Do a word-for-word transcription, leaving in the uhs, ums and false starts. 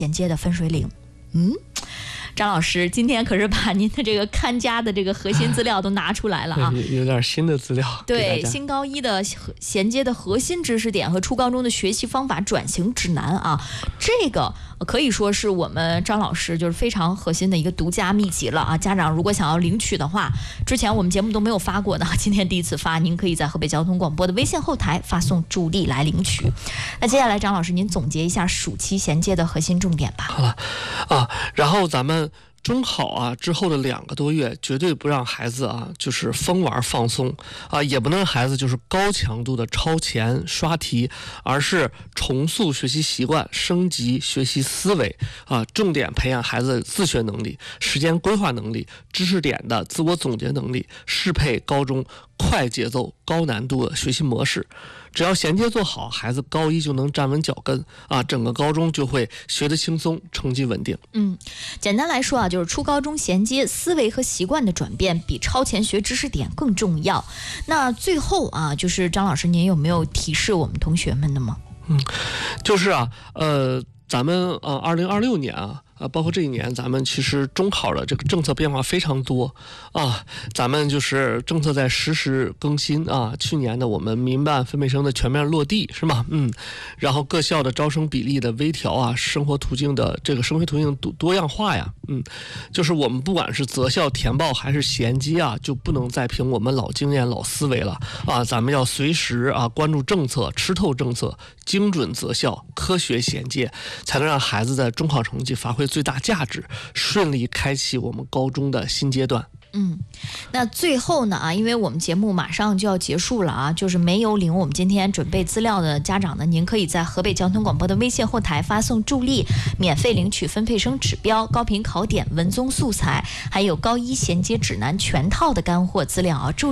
衔接的分水岭。嗯，张老师今天可是把您的这个看家的这个核心资料都拿出来了啊， 有点新的资料。 对，新高一的衔接的核心知识点和初高中的学习方法转型指南啊，这个可以说是我们张老师就是非常核心的一个独家秘籍了啊。家长如果想要领取的话，之前我们节目都没有发过的，今天第一次发，您可以在河北交通广播的微信后台发送助力来领取。那接下来张老师您总结一下暑期衔接的核心重点吧。 好了啊，然后咱们中考啊之后的两个多月，绝对不让孩子啊就是疯玩放松啊，也不能让孩子就是高强度的超前刷题，而是重塑学习习惯，升级学习思维啊，重点培养孩子的自学能力、时间规划能力、知识点的自我总结能力，适配高中快节奏、高难度的学习模式。只要衔接做好，孩子高一就能站稳脚跟啊，整个高中就会学得轻松，成绩稳定。 嗯，简单来说啊，就是初高中衔接思维和习惯的转变比超前学知识点更重要。那最后啊，就是张老师，您有没有提示我们同学们的吗？ 嗯，就是啊，呃，咱们呃，二零二六年啊。啊，包括这一年，咱们其实中考的这个政策变化非常多啊，咱们就是政策在实时更新啊。去年的我们民办分配生的全面落地是吗？嗯，然后各校的招生比例的微调啊，生活途径的这个升学途径多多样化呀，嗯，就是我们不管是择校填报还是衔接啊，就不能再凭我们老经验老思维了啊，咱们要随时啊关注政策，吃透政策，精准择校，科学衔接，才能让孩子在中考成绩发挥最大价值，顺利开启我们高中的新阶段。 嗯，那最后呢啊，因为我们节目马上就要结束了啊，就是没有领我们今天准备资料的家长呢，您可以在河北交通广播的微信后台发送助力，免费领取分配生指标、高频考点、文综素材，还有高一衔接指南全套的干货资料啊。助